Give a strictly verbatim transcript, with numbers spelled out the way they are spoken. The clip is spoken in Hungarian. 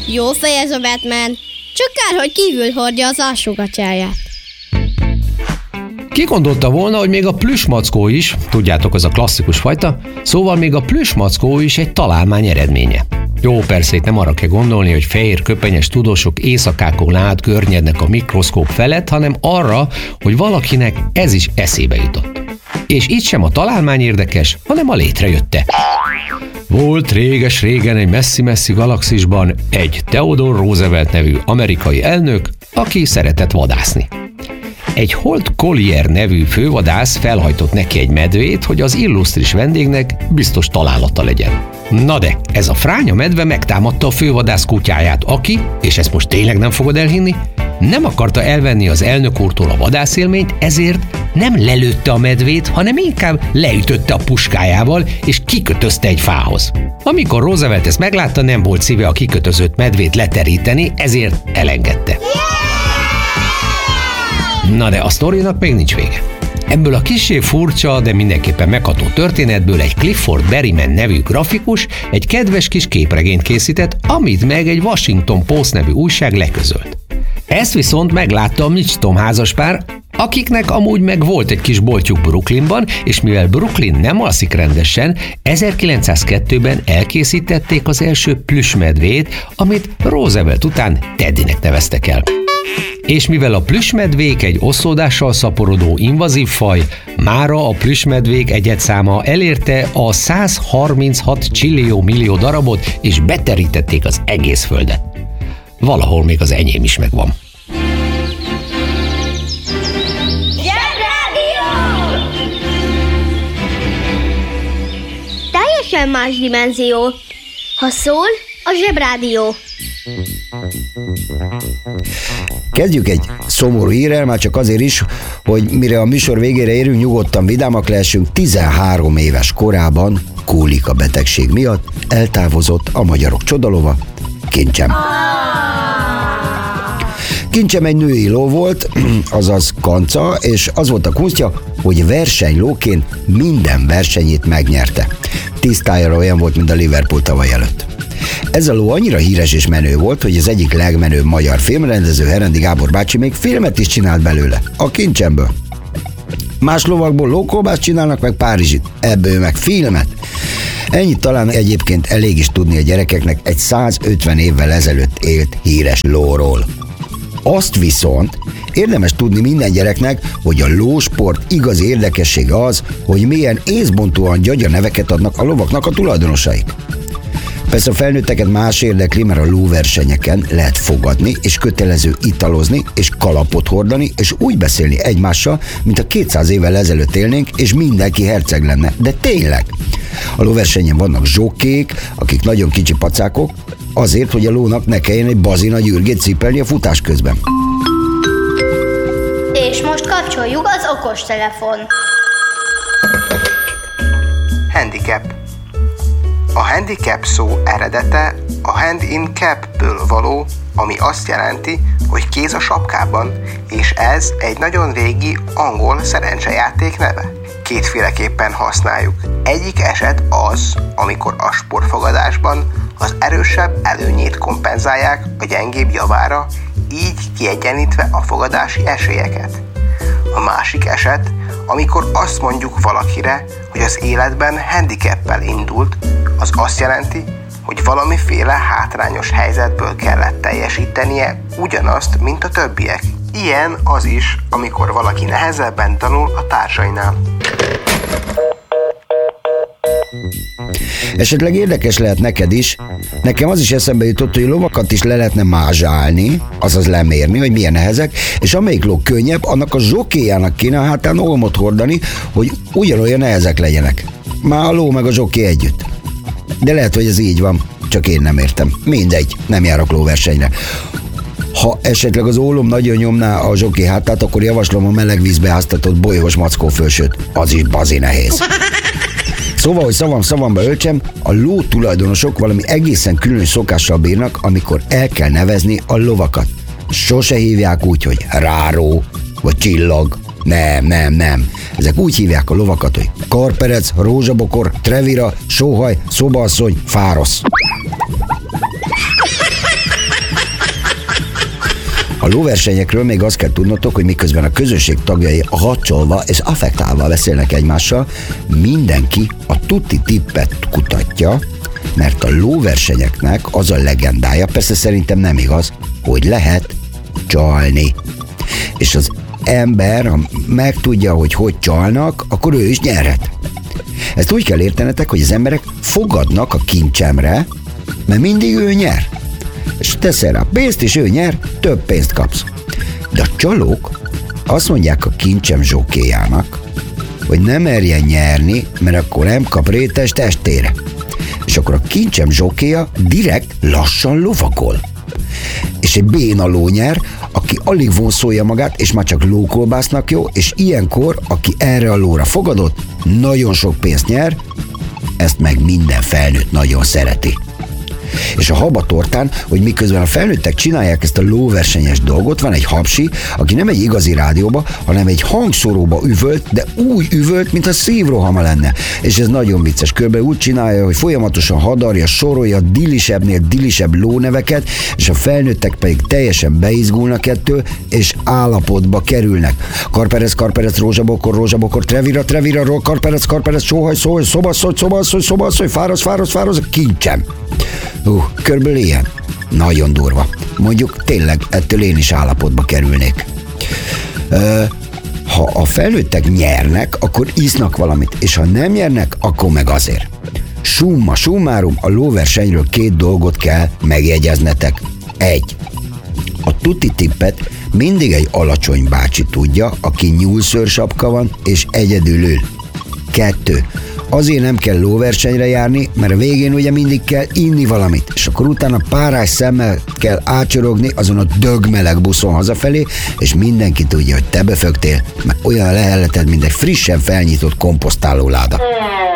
Jó fej ez a Batman, csak kár, hogy kívül hordja az alsógatyáját. Ki gondolta volna, hogy még a plüssmackó is, tudjátok, az a klasszikus fajta, szóval még a plüssmackó is egy találmány eredménye. Jó, persze itt nem arra kell gondolni, hogy fehér köpenyes tudósok éjszakákon át környednek a mikroszkóp felett, hanem arra, hogy valakinek ez is eszébe jutott. És itt sem a találmány érdekes, hanem a létrejötte. Volt réges-régen egy messzi-messzi galaxisban egy Theodore Roosevelt nevű amerikai elnök, aki szeretett vadászni. Egy Holt Collier nevű fővadász felhajtott neki egy medvét, hogy az illusztris vendégnek biztos találata legyen. Na de, ez a fránya medve megtámadta a fővadász kutyáját, aki, és ezt most tényleg nem fogod elhinni, nem akarta elvenni az elnök úrtól a vadászélményt, ezért nem lelőtte a medvét, hanem inkább leütötte a puskájával, és kikötözte egy fához. Amikor Roosevelt ezt meglátta, nem volt szíve a kikötözött medvét leteríteni, ezért elengedte. Na de a sztorinak még nincs vége. Ebből a kissé furcsa, de mindenképpen megható történetből egy Clifford Berryman nevű grafikus egy kedves kis képregényt készített, amit meg egy Washington Post nevű újság leközölt. Ezt viszont meglátta a Mitch-Tom házaspár, akiknek amúgy meg volt egy kis boltjuk Brooklynban, és mivel Brooklyn nem alszik rendesen, ezerkilencszázkettőben elkészítették az első plüssmedvét, amit Roosevelt után Teddynek neveztek el. És mivel a plüssmedvék egy oszlódással szaporodó invazív faj, mára a plüssmedvék egyedszáma elérte a száz harminchat csillió millió darabot, és beterítették az egész földet. Valahol még az enyém is megvan. Zsebrádió! Teljesen más dimenzió. Ha szól, a Zsebrádió. Kezdjük egy szomorú hírrel, már csak azért is, hogy mire a műsor végére érünk, nyugodtan vidámak lehessünk. tizenhárom éves korában kólika betegség miatt eltávozott a magyarok csodalova, Kincsem. Kincsem egy női ló volt, azaz kanca, és az volt a kunstja, hogy versenylóként minden versenyét megnyerte. Tisztájára olyan volt, mint a Liverpool tavaly előtt. Ez a ló annyira híres és menő volt, hogy az egyik legmenőbb magyar filmrendező, Herendi Gábor bácsi még filmet is csinált belőle, a Kincsemből. Más lovakból lókolbászt csinálnak, meg párizsit, ebből meg filmet. Ennyit talán egyébként elég is tudni a gyerekeknek egy százötven évvel ezelőtt élt híres lóról. Azt viszont érdemes tudni minden gyereknek, hogy a lósport igazi érdekessége az, hogy milyen észbontóan gyagya neveket adnak a lovaknak a tulajdonosaik. Persze a felnőtteket más érdekli, mert a lóversenyeken lehet fogadni, és kötelező italozni, és kalapot hordani, és úgy beszélni egymással, mint a kétszáz évvel ezelőtt élnénk, és mindenki herceg lenne. De tényleg! A lóversenyen vannak zsokkék, akik nagyon kicsi pacákok, azért, hogy a lónak ne kelljen egy bazina gyürgét cipelni a futás közben. És most kapcsoljuk az okostelefon. Handicap. A handicap szó eredete a hand in cap-ből való, ami azt jelenti, hogy kéz a sapkában, és ez egy nagyon régi angol szerencsejáték neve. Kétféleképpen használjuk. Egyik eset az, amikor a sportfogadásban az erősebb előnyét kompenzálják a gyengébb javára, így kiegyenlítve a fogadási esélyeket. A másik eset, amikor azt mondjuk valakire, hogy az életben handicappel indult, az azt jelenti, hogy valamiféle hátrányos helyzetből kellett teljesítenie ugyanazt, mint a többiek. Ilyen az is, amikor valaki nehezebben tanul a társainál. Esetleg érdekes lehet neked is, nekem az is eszembe jutott, hogy lovakat is le lehetne mázsálni, azaz lemérni, hogy milyen nehezek, és amelyik ló könnyebb, annak a zsokéjának kéne a hátán olmot hordani, hogy ugyanolyan nehezek legyenek. Már a ló meg a zsoké együtt. De lehet, hogy ez így van, csak én nem értem. Mindegy, nem járok lóversenyre. Ha esetleg az ólom nagyon nyomná a zsoké hátát, akkor javaslom a meleg vízbe áztatott bolyhos mackó fölsőt. Az is bazi nehéz. Szóval, hogy szavam szavamba öltsem, a ló tulajdonosok valami egészen különös szokással bírnak, amikor el kell nevezni a lovakat. Sose hívják úgy, hogy ráró, vagy csillag. Nem, nem, nem. Ezek úgy hívják a lovakat, hogy karperec, rózsabokor, trevira, sóhaj, szobaasszony, fárosz. A lóversenyekről még azt kell tudnotok, hogy miközben a közösség tagjai hacsolva és affektálva beszélnek egymással, mindenki a tuti tippet kutatja, mert a lóversenyeknek az a legendája, persze szerintem nem igaz, hogy lehet csalni. És az ember, ha megtudja, hogy hogy csalnak, akkor ő is nyerhet. Ezt úgy kell értenetek, hogy az emberek fogadnak a kincsemre, mert mindig ő nyer. És teszel rá pénzt, és ő nyer, több pénzt kapsz. De a csalók azt mondják a kincsem zsókéjának, hogy nem merjen nyerni, mert akkor nem kap rétes testére. És akkor a kincsem zsókéja direkt lassan lovagol. És egy béna ló nyer, aki alig vonszolja magát, és már csak lókolbásznak jó, és ilyenkor, aki erre a lóra fogadott, nagyon sok pénzt nyer, ezt meg minden felnőtt nagyon szereti. És a habatortán, hogy miközben a felnőttek csinálják ezt a lóversenyes dolgot, van egy hapsi, aki nem egy igazi rádióba, hanem egy hangszoróba üvölt, de úgy üvölt, mint a szívrohama lenne. És ez nagyon vicces. Körbe úgy csinálja, hogy folyamatosan hadarja, sorolja dilisebbnél dilisebb lóneveket, és a felnőttek pedig teljesen beizgulnak ettől, és állapotba kerülnek. Karperec, karperec, rózsabokor, rózsabokor, trevira, trevira, karperec, karperec, sóhaj, szóhaj, szobasszony, szobasszony, szobasszony, fárasz, fárasz, fárasz, kincsem. Uh, körülbelül ilyen. Nagyon durva. Mondjuk tényleg ettől én is állapotba kerülnék. Uh, ha a felnőttek nyernek, akkor isznak valamit, és ha nem nyernek, akkor meg azért. Summa summarum, a lóversenyről két dolgot kell megjegyeznetek. Egy. A tuti tippet mindig egy alacsony bácsi tudja, aki nyúlszőrsapka van, és egyedül ül. Kettő. Azért nem kell lóversenyre járni, mert a végén ugye mindig kell inni valamit, és akkor utána párás szemmel kell ácsorogni azon a dögmeleg buszon hazafelé, és mindenki tudja, hogy te befögtél, mert olyan a leheleted, mint egy frissen felnyitott komposztálóláda.